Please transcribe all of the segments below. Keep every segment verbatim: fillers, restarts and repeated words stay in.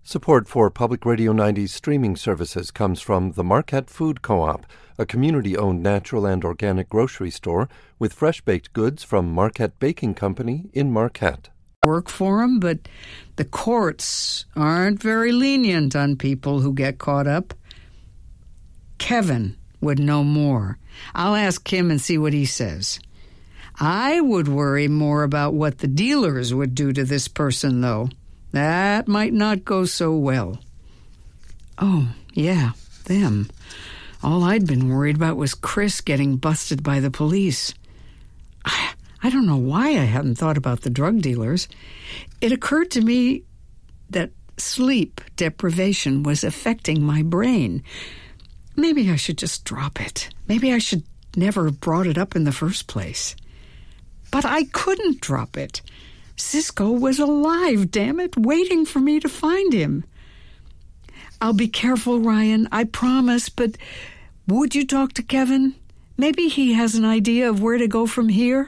Support for Public Radio ninety's streaming services comes from the Marquette Food Co-op, a community-owned natural and organic grocery store with fresh-baked goods from Marquette Baking Company in Marquette. Work for them, but the courts aren't very lenient on people who get caught up. Kevin would know more. I'll ask him and see what he says. I would worry more about what the dealers would do to this person, though. That might not go so well. Oh, yeah, them. All I'd been worried about was Chris getting busted by the police. I, I don't know why I hadn't thought about the drug dealers. It occurred to me that sleep deprivation was affecting my brain. Maybe I should just drop it. Maybe I should never have brought it up in the first place. But I couldn't drop it. Cisco was alive, damn it, waiting for me to find him. I'll be careful, Ryan, I promise, but would you talk to Kevin? Maybe he has an idea of where to go from here?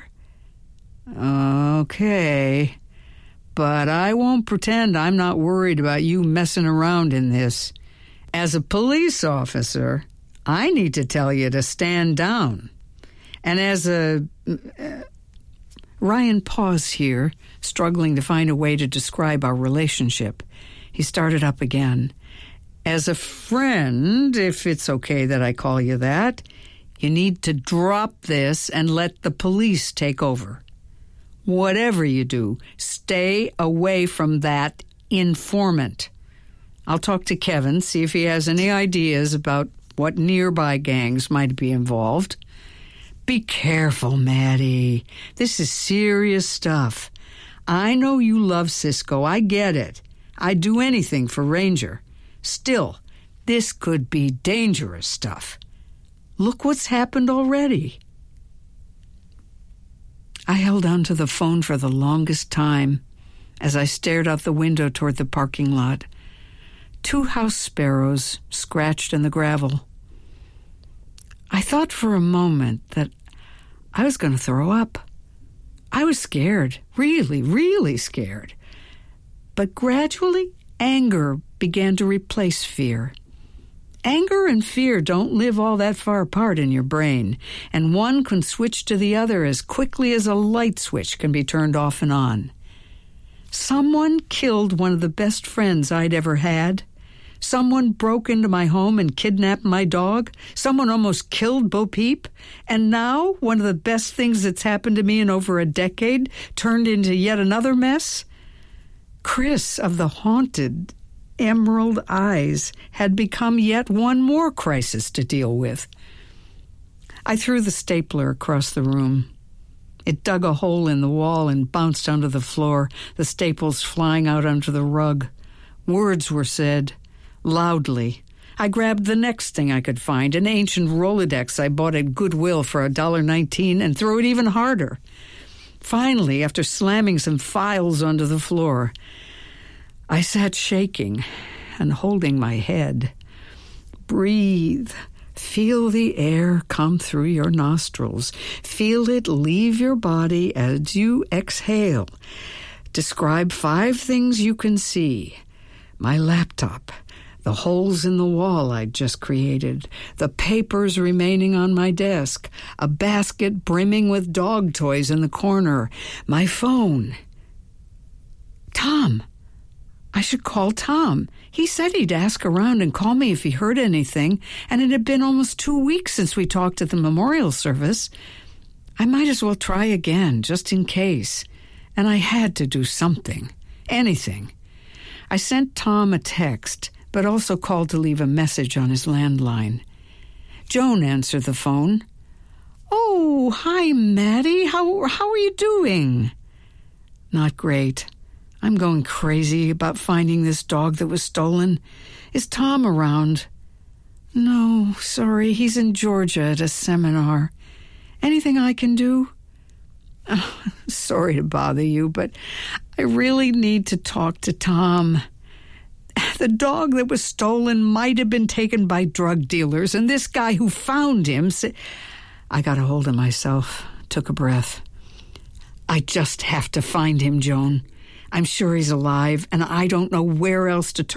Okay, but I won't pretend I'm not worried about you messing around in this. As a police officer, I need to tell you to stand down. And as a... Uh, Ryan paused here, struggling to find a way to describe our relationship. He started up again. As a friend, if it's okay that I call you that, you need to drop this and let the police take over. Whatever you do, stay away from that informant. I'll talk to Kevin, see if he has any ideas about what nearby gangs might be involved. Be careful, Maddie. This is serious stuff. I know you love Cisco. I get it. I'd do anything for Ranger. Still, this could be dangerous stuff. Look what's happened already. I held onto the phone for the longest time as I stared out the window toward the parking lot. Two house sparrows scratched in the gravel. I thought for a moment that I was going to throw up. I was scared, really, really scared. But gradually, anger began to replace fear. Anger and fear don't live all that far apart in your brain, and one can switch to the other as quickly as a light switch can be turned off and on. Someone killed one of the best friends I'd ever had. Someone broke into my home and kidnapped my dog. Someone almost killed Bo Peep. And now, one of the best things that's happened to me in over a decade turned into yet another mess. Chris of the haunted emerald eyes had become yet one more crisis to deal with. I threw the stapler across the room. It dug a hole in the wall and bounced onto the floor, the staples flying out onto the rug. Words were said. Loudly. I grabbed the next thing I could find, an ancient Rolodex I bought at Goodwill for one dollar nineteen, and threw it even harder. Finally, after slamming some files onto the floor, I sat shaking and holding my head. Breathe. Feel the air come through your nostrils. Feel it leave your body as you exhale. Describe five things you can see. My laptop. The holes in the wall I'd just created, the papers remaining on my desk, a basket brimming with dog toys in the corner, my phone. Tom. I should call Tom. He said he'd ask around and call me if he heard anything, and it had been almost two weeks since we talked at the memorial service. I might as well try again, just in case. And I had to do something. Anything. I sent Tom a text, but also called to leave a message on his landline. Joan answered the phone. Oh, hi, Maddie. How, how are you doing? Not great. I'm going crazy about finding this dog that was stolen. Is Tom around? No, sorry. He's in Georgia at a seminar. Anything I can do? Oh, sorry to bother you, but I really need to talk to Tom. The dog that was stolen might have been taken by drug dealers, and this guy who found him said... I got a hold of myself, took a breath. I just have to find him, Joan. I'm sure he's alive, and I don't know where else to turn.